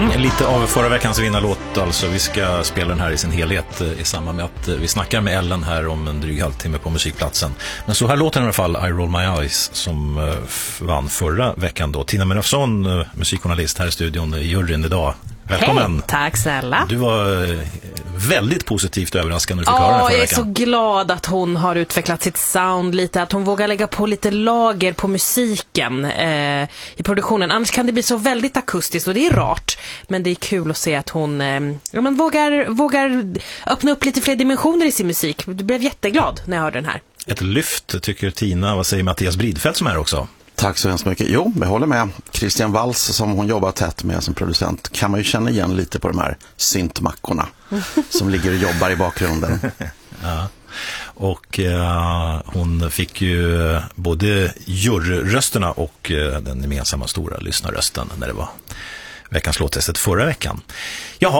Lite av förra veckans vinnarlåt alltså. Vi ska spela den här i sin helhet i samband med att vi snackar med Ellen här om en dryg halvtimme på musikplatsen. Men så här låter i alla fall I Roll My Eyes som vann förra veckan då. Tina Menafsson, musikjournalist här i studion i juryn idag. Välkommen. Hej, tack snälla. Du var väldigt positivt överraskad när du fick höra den förra jag är veckan. så glad att hon har utvecklat sitt sound lite, att hon vågar lägga på lite lager på musiken i produktionen. Annars kan det bli så väldigt akustiskt och det är rart. Men det är kul att se att hon vågar öppna upp lite fler dimensioner i sin musik. Du blev jätteglad när jag hörde den här. Ett lyft tycker Tina. Vad säger Mattias Bridfeldt som är också? Tack så hemskt mycket. Jo, jag håller med. Christian Walls som hon jobbar tätt med som producent kan man ju känna igen lite på de här syntmackorna som ligger och jobbar i bakgrunden. Ja. Och hon fick ju både juryrösterna och den gemensamma stora lyssnarrösten när det var veckans låttestet förra veckan. Jaha.